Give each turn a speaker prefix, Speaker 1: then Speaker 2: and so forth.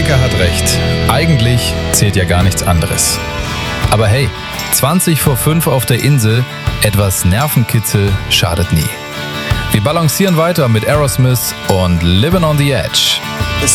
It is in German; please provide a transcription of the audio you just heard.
Speaker 1: Musiker hat recht. Eigentlich zählt ja gar nichts anderes. Aber hey, 20 vor 5 auf der Insel, etwas Nervenkitzel schadet nie. Wir balancieren weiter mit Aerosmith und Living on the Edge.
Speaker 2: The